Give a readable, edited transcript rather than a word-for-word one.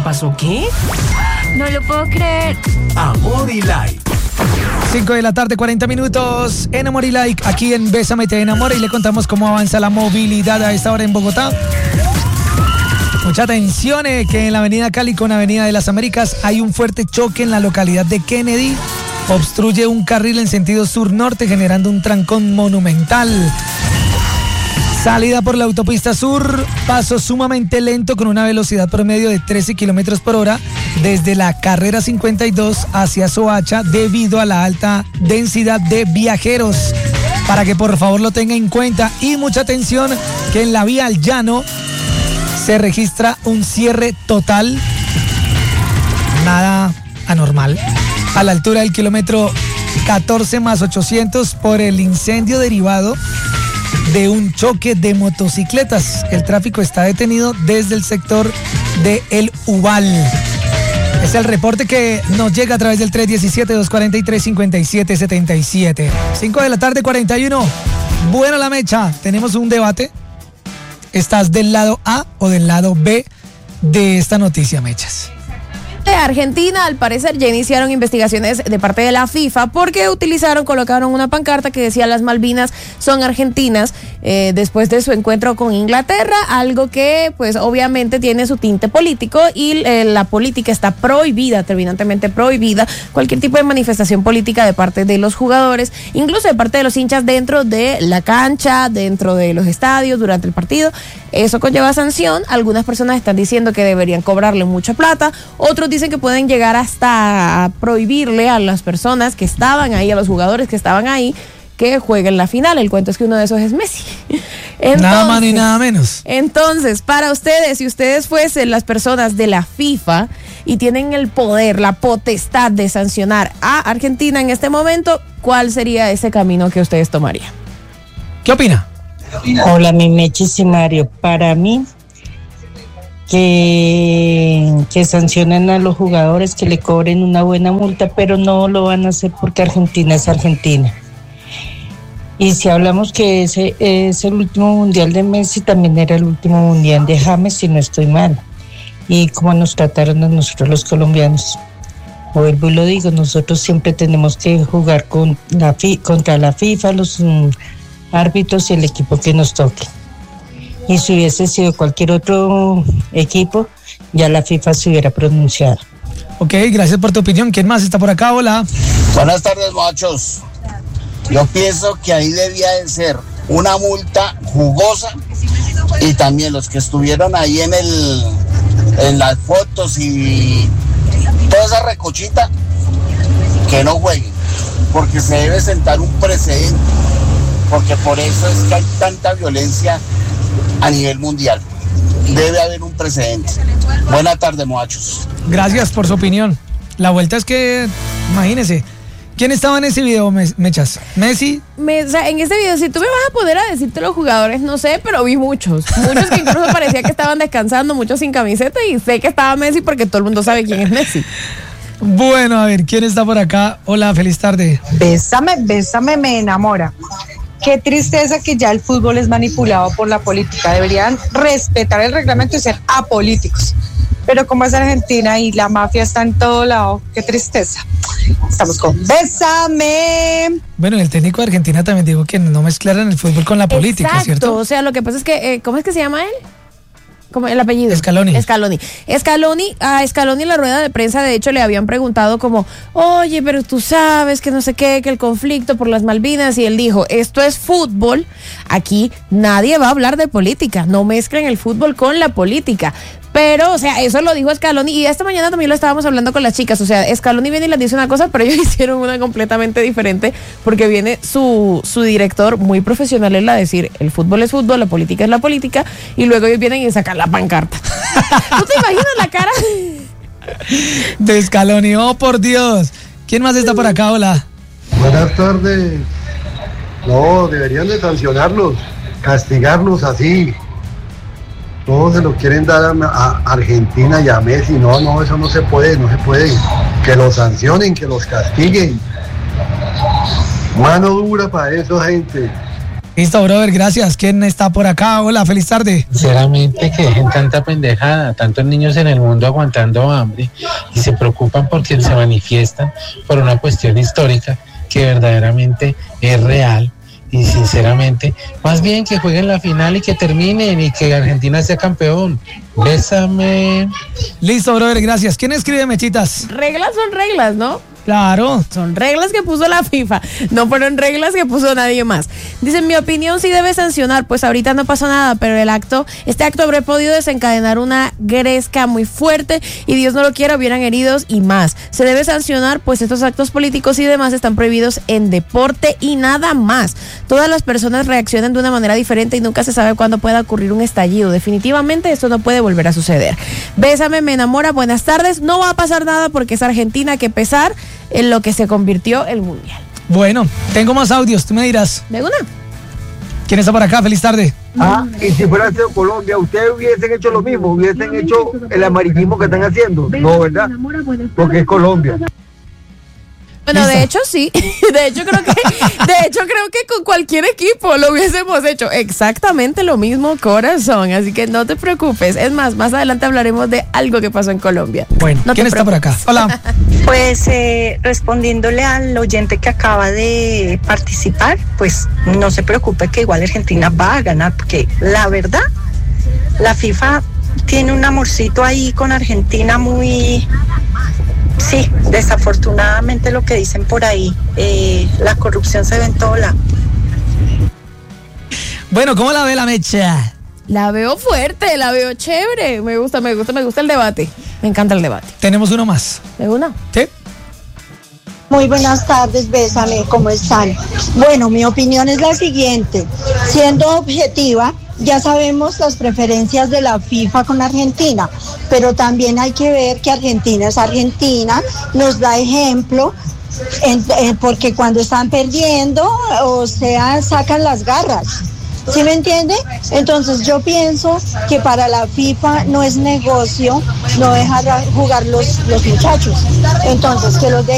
pasó qué? No lo puedo creer. Amor y Like. 5 de la tarde, 40 minutos en Amor y Like, aquí en Bésame Te Enamora, y le contamos cómo avanza la movilidad a esta hora en Bogotá. Mucha atención, que en la avenida Cali con Avenida de las Américas hay un fuerte choque en la localidad de Kennedy. Obstruye un carril en sentido sur-norte, generando un trancón monumental. Salida por la autopista sur, paso sumamente lento con una velocidad promedio de 13 kilómetros por hora desde la carrera 52 hacia Soacha debido a la alta densidad de viajeros. Para que por favor lo tenga en cuenta, y mucha atención que en la vía al llano se registra un cierre total, nada anormal, a la altura del kilómetro 14 más 800 por el incendio derivado de un choque de motocicletas. El tráfico está detenido desde el sector de El Ubal. Es el reporte que nos llega a través del 317-243-5777. 5 de la tarde, 41. Bueno, la mecha, tenemos un debate. ¿Estás del lado A o del lado B de esta noticia, Mechas? Argentina, al parecer, ya iniciaron investigaciones de parte de la FIFA porque colocaron una pancarta que decía las Malvinas son argentinas después de su encuentro con Inglaterra, algo que pues obviamente tiene su tinte político, y la política está prohibida, terminantemente prohibida, cualquier tipo de manifestación política de parte de los jugadores, incluso de parte de los hinchas dentro de la cancha, dentro de los estadios, durante el partido. Eso conlleva sanción. Algunas personas están diciendo que deberían cobrarle mucha plata, otros dicen que pueden llegar hasta a prohibirle a las personas que estaban ahí, a los jugadores que estaban ahí, que jueguen la final. El cuento es que uno de esos es Messi. Entonces, nada más ni nada menos. Entonces, para ustedes, si ustedes fuesen las personas de la FIFA y tienen el poder, la potestad de sancionar a Argentina en este momento, ¿cuál sería ese camino que ustedes tomarían? ¿Qué opina? Hola, mi Mechis y Mario. Para mí, que sancionen a los jugadores, que le cobren una buena multa, pero no lo van a hacer porque Argentina es Argentina. Y si hablamos que ese es el último mundial de Messi, también era el último mundial de James, si no estoy mal. Y como nos trataron a nosotros los colombianos. Vuelvo y lo digo, nosotros siempre tenemos que jugar contra la FIFA, los árbitros y el equipo que nos toque. Y si hubiese sido cualquier otro equipo, ya la FIFA se hubiera pronunciado. Ok, gracias por tu opinión. ¿Quién más está por acá? Hola. Buenas tardes, machos. Yo pienso que ahí debía de ser una multa jugosa, y también los que estuvieron ahí en las fotos y toda esa recochita, que no jueguen, porque se debe sentar un precedente, porque por eso es que hay tanta violencia a nivel mundial. Debe haber un precedente. Buenas tardes, muchachos. Gracias por su opinión. La vuelta es que, imagínese, ¿quién estaba en ese video, Mechas? ¿Messi? En ese video, si tú me vas a poder a decirte los jugadores, no sé, pero vi muchos que incluso parecía que estaban descansando, muchos sin camiseta, y sé que estaba Messi porque todo el mundo sabe quién es Messi. Bueno, a ver, ¿quién está por acá? Hola, feliz tarde. Bésame, me enamora. Qué tristeza que ya el fútbol es manipulado por la política. Deberían respetar el reglamento y ser apolíticos. Pero como es Argentina y la mafia está en todo lado, qué tristeza. Estamos con Bésame. Bueno, el técnico de Argentina también dijo que no mezclaran el fútbol con la política, exacto, ¿cierto? O sea, lo que pasa es que, ¿cómo es que se llama él? ¿Cómo el apellido? Scaloni. A Scaloni en la rueda de prensa, de hecho, le habían preguntado como, oye, pero tú sabes que no sé qué, que el conflicto por las Malvinas, y él dijo, esto es fútbol, aquí nadie va a hablar de política, no mezclen el fútbol con la política. Pero, o sea, eso lo dijo Scaloni, y esta mañana también lo estábamos hablando con las chicas. O sea, Scaloni viene y les dice una cosa, pero ellos hicieron una completamente diferente, porque viene su director muy profesional en la decir, el fútbol es fútbol, la política es la política, y luego ellos vienen y sacan la pancarta. ¿Tú te imaginas la cara de Scaloni? Oh, por Dios. ¿Quién más está por acá? Hola. Buenas tardes. No, deberían de sancionarlos, castigarlos así. Todos se lo quieren dar a Argentina y a Messi. No, eso no se puede. Que los sancionen, que los castiguen. Mano dura para eso, gente. Listo, brother, gracias. ¿Quién está por acá? Hola, feliz tarde. Sinceramente, que dejen tanta pendejada, tantos niños en el mundo aguantando hambre y se preocupan porque se manifiestan por una cuestión histórica que verdaderamente es real. Y sinceramente, más bien que jueguen la final y que terminen y que Argentina sea campeón. Bésame. Listo, brother, gracias. ¿Quién escribe, Mechitas? Reglas son reglas, ¿no? Claro. Son reglas que puso la FIFA, no fueron reglas que puso nadie más. Dice, en mi opinión sí debe sancionar, pues ahorita no pasó nada, pero este acto habría podido desencadenar una gresca muy fuerte y Dios no lo quiera, hubieran heridos y más. Se debe sancionar, pues estos actos políticos y demás están prohibidos en deporte y nada más. Todas las personas reaccionan de una manera diferente y nunca se sabe cuándo pueda ocurrir un estallido. Definitivamente esto no puede volver a suceder. Bésame, me enamora, buenas tardes. No va a pasar nada porque es Argentina, que pesar en lo que se convirtió el mundial. Bueno, tengo más audios, tú me dirás. ¿De una? ¿Quién está por acá? Feliz tarde. Y si fuera sido Colombia, ¿ustedes hubiesen hecho lo mismo? ¿Hubiesen hecho el amarillismo que están haciendo? No, ¿verdad? Porque es Colombia. Bueno, de hecho sí. De hecho creo que con cualquier equipo lo hubiésemos hecho exactamente lo mismo, corazón. Así que no te preocupes. Es más adelante hablaremos de algo que pasó en Colombia. Bueno, ¿quién está por acá? Hola. Pues respondiéndole al oyente que acaba de participar, pues no se preocupe que igual Argentina va a ganar, porque la verdad, la FIFA tiene un amorcito ahí con Argentina muy... Sí, desafortunadamente lo que dicen por ahí, la corrupción se ve en todo lado. Bueno, ¿cómo la ve la Mecha? La veo fuerte, la veo chévere. Me gusta el debate. Me encanta el debate. Tenemos uno más. ¿De una? Sí. Muy buenas tardes, Bésame, ¿cómo están? Bueno, mi opinión es la siguiente. Siendo objetiva, ya sabemos las preferencias de la FIFA con Argentina, pero también hay que ver que Argentina es Argentina, nos da ejemplo, porque cuando están perdiendo, o sea, sacan las garras. ¿Sí me entiende? Entonces yo pienso que para la FIFA no es negocio no dejar jugar los muchachos. Entonces que los dejen